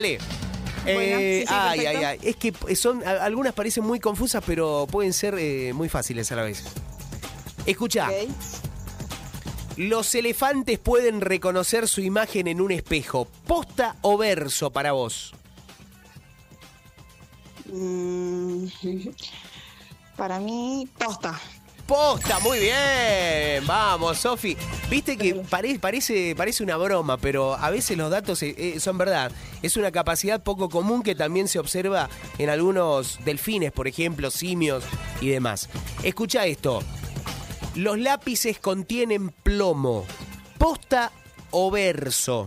Dale. Bueno, sí, Ay. Es que algunas parecen muy confusas, pero pueden ser muy fáciles a la vez. Escucha. Ok. Los elefantes pueden reconocer su imagen en un espejo. ¿Posta o verso para vos? Para mí, posta. ¡Posta! ¡Muy bien! Vamos, Sofi. Viste que parece una broma, pero a veces los datos son verdad. Es una capacidad poco común que también se observa en algunos delfines, por ejemplo, simios y demás. Escucha esto. Los lápices contienen plomo. ¿Posta o verso?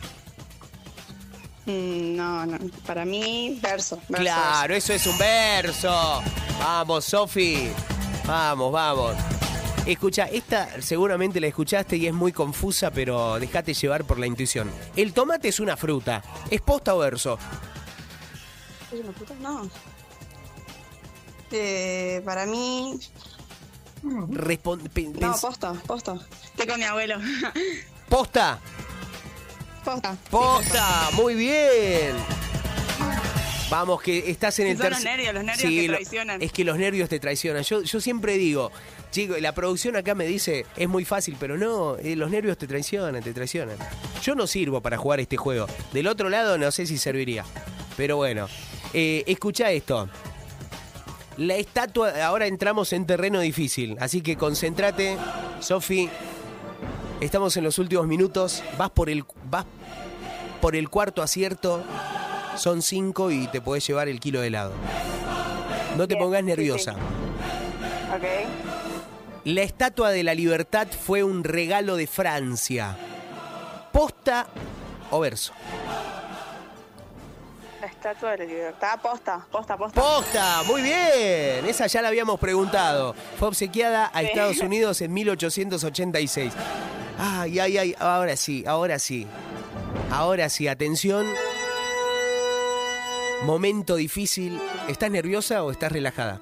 No. Para mí, verso. Claro, eso es un verso. Vamos, Sofi. Vamos. Escucha, esta seguramente la escuchaste y es muy confusa, pero déjate llevar por la intuición. El tomate es una fruta. ¿Es posta o verso? ¿Es una fruta? No. Para mí... No, posta. Estoy con mi abuelo. ¿Posta? Posta. Muy bien. Vamos, que estás en el Son tercer... los nervios que traicionan. Es que los nervios te traicionan. Yo siempre digo, chico, la producción acá me dice, es muy fácil, pero no, los nervios te traicionan. Yo no sirvo para jugar este juego. Del otro lado no sé si serviría. Pero bueno, escucha esto. La estatua, ahora entramos en terreno difícil, así que concéntrate, Sofi. Estamos en los últimos minutos. Vas por el cuarto acierto. Son 5 y te podés llevar el kilo de helado. No te pongas nerviosa. Sí. Ok. La Estatua de la Libertad fue un regalo de Francia. ¿Posta o verso? La Estatua de la Libertad. Posta. ¡Posta! ¡Muy bien! Esa ya la habíamos preguntado. Fue obsequiada a Estados Unidos en 1886. Ay. Ahora sí, atención. Momento difícil. ¿Estás nerviosa o estás relajada?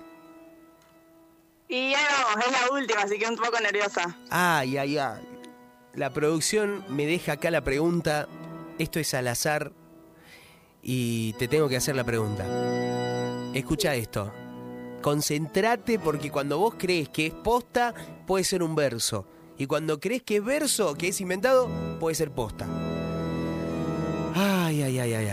Y ya no, es la última, así que un poco nerviosa. Ay. La producción me deja acá la pregunta. Esto es al azar. Y te tengo que hacer la pregunta. Escucha esto. Concéntrate porque cuando vos crees que es posta, puede ser un verso. Y cuando crees que es verso, que es inventado, puede ser posta. Ay.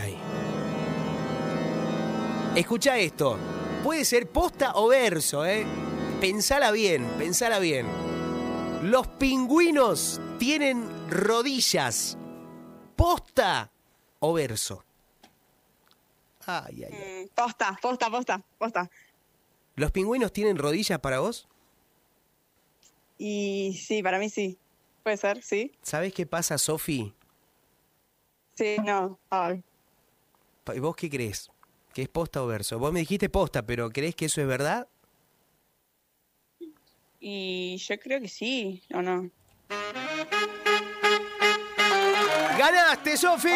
Escucha esto. Puede ser posta o verso, ¿eh? Pensala bien. Los pingüinos tienen rodillas. ¿Posta o verso? Ay. Posta. ¿Los pingüinos tienen rodillas para vos? Y sí, para mí sí. Puede ser, sí. ¿Sabés qué pasa, Sofi? Sí, no. Ay. ¿Vos qué crees? ¿Que es posta o verso? Vos me dijiste posta, pero ¿crees que eso es verdad? Y yo creo que sí, ¿o no? ¡Ganaste, Sofi!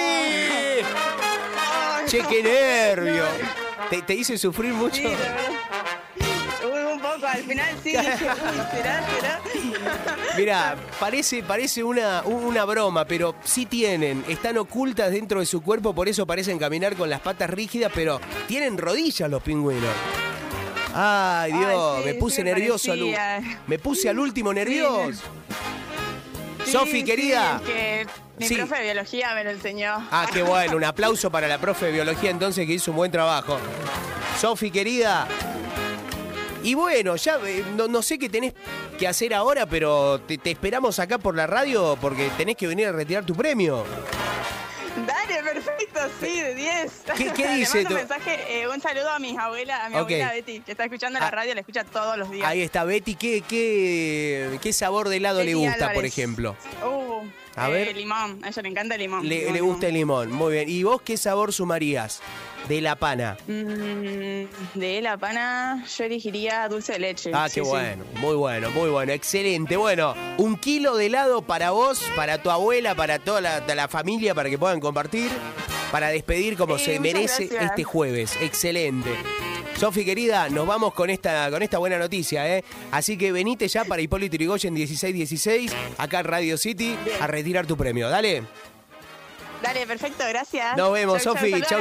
Ay, ¡Che, qué nervio! ¿Te hice sufrir mucho? sí, la verdad. Un poco, al final sí, dije, ¿será? Mirá, parece una broma, pero sí están ocultas dentro de su cuerpo, por eso parecen caminar con las patas rígidas, pero tienen rodillas los pingüinos. Ay, Dios, sí, me puse sí nervioso. Me puse al último nervioso. Sofi, querida. Que mi profe de biología me lo enseñó. Qué bueno, un aplauso para la profe de biología entonces que hizo un buen trabajo. Sofi, querida. Y bueno, ya no sé qué tenés que hacer ahora, pero te esperamos acá por la radio porque tenés que venir a retirar tu premio. Dale, perfecto, sí, de 10. ¿Qué dice? Le mando un mensaje, un saludo a mi abuela Betty, que está escuchando la radio, la escucha todos los días. Ahí está, Betty. ¿Qué sabor de helado Betty le gusta, Álvarez. por ejemplo? A ver. Limón, a ella le encanta el limón. Le gusta el limón, muy bien. ¿Y vos qué sabor sumarías de la pana? De la pana yo elegiría dulce de leche. Qué bueno, muy bueno, excelente. Bueno, 1 kilo de helado para vos, para tu abuela, para toda la familia, para que puedan compartir, para despedir como se merece gracias. este jueves. Excelente. Sofi, querida, nos vamos con esta buena noticia, ¿eh? Así que venite ya para Hipólito Yrigoyen 1616, acá en Radio City, a retirar tu premio. Dale. Dale, perfecto, gracias. Nos vemos, Chau, Sofi. chau. Chau.